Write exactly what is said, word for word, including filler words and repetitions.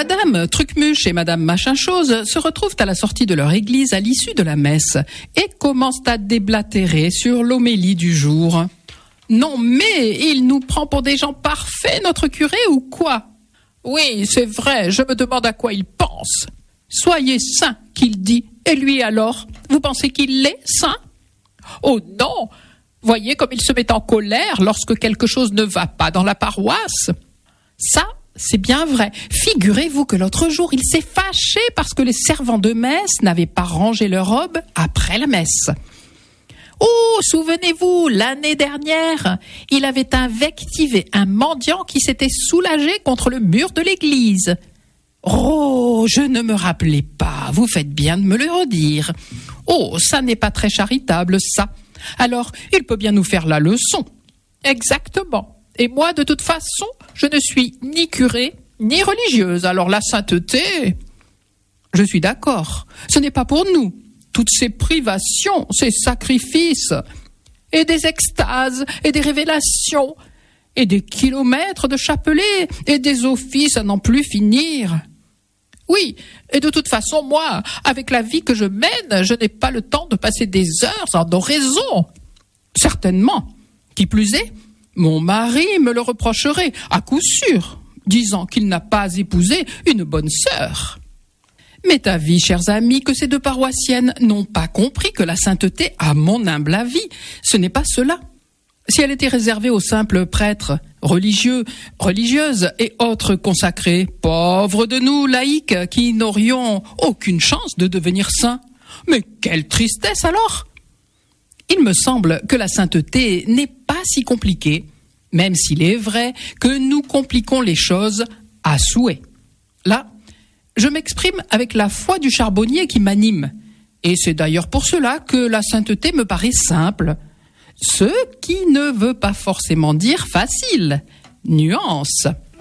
Madame Trucmuche et Madame Machin-Chose se retrouvent à la sortie de leur église à l'issue de la messe et commencent à déblatérer sur l'homélie du jour. Non mais, il nous prend pour des gens parfaits, notre curé, ou quoi ? Oui, c'est vrai, je me demande à quoi il pense. Soyez saint, qu'il dit. Et lui alors, vous pensez qu'il l'est, saint ? Oh non ! Voyez comme il se met en colère lorsque quelque chose ne va pas dans la paroisse. Ça, c'est bien vrai. Figurez-vous que l'autre jour, il s'est fâché parce que les servants de messe n'avaient pas rangé leurs robes après la messe. Oh, souvenez-vous, l'année dernière, il avait invectivé un mendiant qui s'était soulagé contre le mur de l'église. Oh, je ne me rappelais pas, vous faites bien de me le redire. Oh, ça n'est pas très charitable, ça. Alors, il peut bien nous faire la leçon. Exactement. Et moi, de toute façon, je ne suis ni curé, ni religieuse. Alors la sainteté, je suis d'accord. Ce n'est pas pour nous. Toutes ces privations, ces sacrifices, et des extases, et des révélations, et des kilomètres de chapelets, et des offices à n'en plus finir. Oui, et de toute façon, moi, avec la vie que je mène, je n'ai pas le temps de passer des heures en oraison. Certainement. Qui plus est, mon mari me le reprocherait, à coup sûr, disant qu'il n'a pas épousé une bonne sœur. M'est avis, chers amis, que ces deux paroissiennes n'ont pas compris que la sainteté, à mon humble avis, ce n'est pas cela. Si elle était réservée aux simples prêtres, religieux, religieuses et autres consacrés, pauvres de nous, laïcs, qui n'aurions aucune chance de devenir saints. Mais quelle tristesse alors ! Il me semble que la sainteté n'est pas si compliquée, même s'il est vrai que nous compliquons les choses à souhait. Là, je m'exprime avec la foi du charbonnier qui m'anime, et c'est d'ailleurs pour cela que la sainteté me paraît simple, ce qui ne veut pas forcément dire facile. Nuance.